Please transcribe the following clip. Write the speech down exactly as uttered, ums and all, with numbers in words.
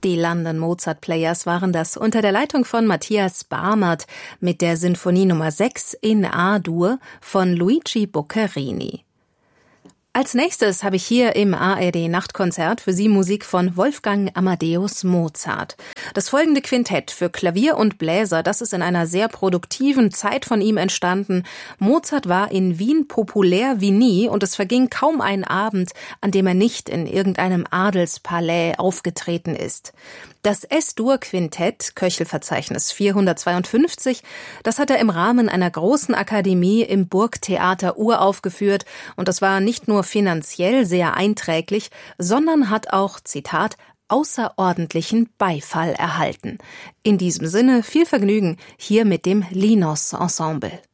Die London Mozart Players waren das unter der Leitung von Matthias Barmert mit der Sinfonie Nummer sechs in A-Dur von Luigi Boccherini. Als nächstes habe ich hier im A R D-Nachtkonzert für Sie Musik von Wolfgang Amadeus Mozart. Das folgende Quintett für Klavier und Bläser, das ist in einer sehr produktiven Zeit von ihm entstanden. Mozart war in Wien populär wie nie und es verging kaum ein Abend, an dem er nicht in irgendeinem Adelspalais aufgetreten ist. Das S-Dur-Quintett, Köchelverzeichnis vierhundertzweiundfünfzig, das hat er im Rahmen einer großen Akademie im Burgtheater uraufgeführt und das war nicht nur finanziell sehr einträglich, sondern hat auch, Zitat, außerordentlichen Beifall erhalten. In diesem Sinne viel Vergnügen hier mit dem Linos Ensemble.